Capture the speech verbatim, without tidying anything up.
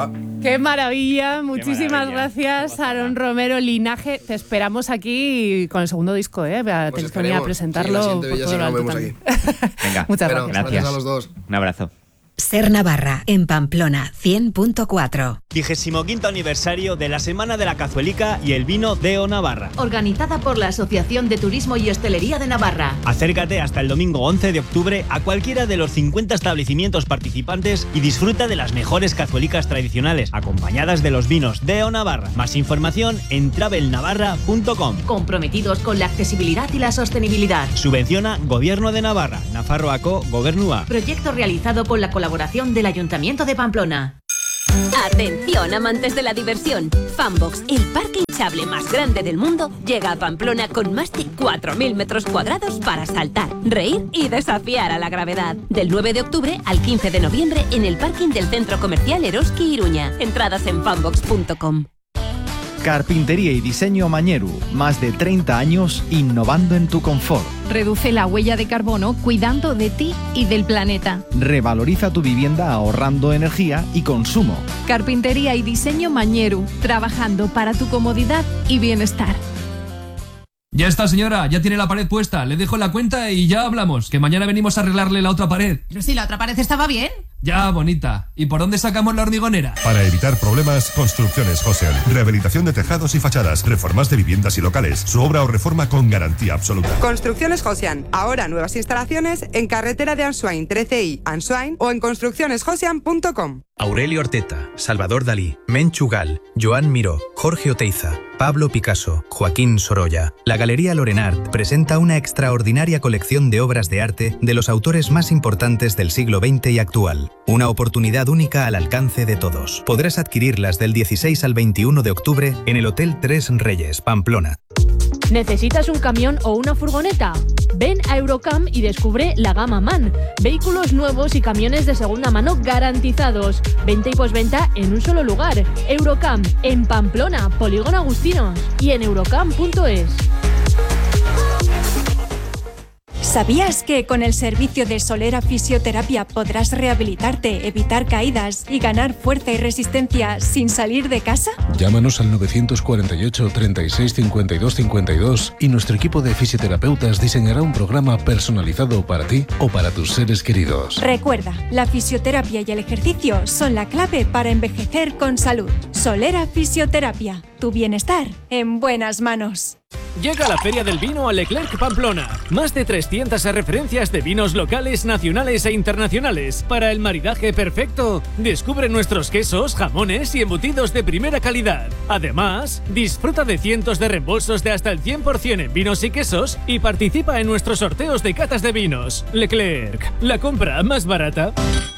Ah. ¡Qué maravilla! Muchísimas maravilla. gracias, Aarón Romero, Linaje. Te esperamos aquí con el segundo disco, ¿eh? Pues Tienes que venir a presentarlo. Sí, la por siguiente todo Villa lo nos alto vemos también. aquí. Venga, Muchas Bueno, gracias. gracias a los dos. Un abrazo. Ser Navarra, en Pamplona, cien punto cuatro. Vigésimo quinto aniversario de la Semana de la Cazuelica y el Vino Deo Navarra. Organizada por la Asociación de Turismo y Hostelería de Navarra. Acércate hasta el domingo once de octubre a cualquiera de los cincuenta establecimientos participantes y disfruta de las mejores cazuelicas tradicionales, acompañadas de los vinos Deo Navarra. Más información en travel navarra punto com. Comprometidos con la accesibilidad y la sostenibilidad. Subvenciona Gobierno de Navarra, Nafarroako Gobernua. Proyecto realizado con la colaboración del Ayuntamiento de Pamplona. Atención, amantes de la diversión. Funbox, el parque hinchable más grande del mundo, llega a Pamplona con más de cuatro mil metros cuadrados para saltar, reír y desafiar a la gravedad. Del nueve de octubre al quince de noviembre en el parking del Centro Comercial Eroski Iruña. Entradas en funbox punto com. Carpintería y diseño Mañeru. Más de treinta años innovando en tu confort. Reduce la huella de carbono cuidando de ti y del planeta. Revaloriza tu vivienda ahorrando energía y consumo. Carpintería y diseño Mañeru. Trabajando para tu comodidad y bienestar. Ya está, señora, ya tiene la pared puesta. Le dejo la cuenta y ya hablamos, que mañana venimos a arreglarle la otra pared. Pero si la otra pared estaba bien. Ya, bonita. ¿Y por dónde sacamos la hormigonera? Para evitar problemas, Construcciones Josian. Rehabilitación de tejados y fachadas, reformas de viviendas y locales. Su obra o reforma con garantía absoluta. Construcciones Josian. Ahora nuevas instalaciones en carretera de Ansoain trece i, Ansoain o en construcciones josian punto com. Aurelio Orteta, Salvador Dalí, Menchu Gal, Joan Miró, Jorge Oteiza, Pablo Picasso, Joaquín Sorolla. La Galería Lorenart presenta una extraordinaria colección de obras de arte de los autores más importantes del siglo veinte y actual. Una oportunidad única al alcance de todos. Podrás adquirirlas del dieciséis al veintiuno de octubre en el Hotel Tres Reyes, Pamplona. ¿Necesitas un camión o una furgoneta? Ven a Eurocam y descubre la gama MAN. Vehículos nuevos y camiones de segunda mano garantizados. Venta y posventa en un solo lugar. Eurocam, en Pamplona, Polígono Agustinos y en eurocam punto es. ¿Sabías que con el servicio de Solera Fisioterapia podrás rehabilitarte, evitar caídas y ganar fuerza y resistencia sin salir de casa? Llámanos al nueve cuatro ocho, treinta y seis, cincuenta y dos, cincuenta y dos y nuestro equipo de fisioterapeutas diseñará un programa personalizado para ti o para tus seres queridos. Recuerda, la fisioterapia y el ejercicio son la clave para envejecer con salud. Solera Fisioterapia, tu bienestar en buenas manos. Llega la Feria del Vino a Leclerc Pamplona. Más de trescientas referencias de vinos locales, nacionales e internacionales. Para el maridaje perfecto, descubre nuestros quesos, jamones y embutidos de primera calidad. Además, disfruta de cientos de reembolsos de hasta el cien por ciento en vinos y quesos y participa en nuestros sorteos de catas de vinos. Leclerc, la compra más barata.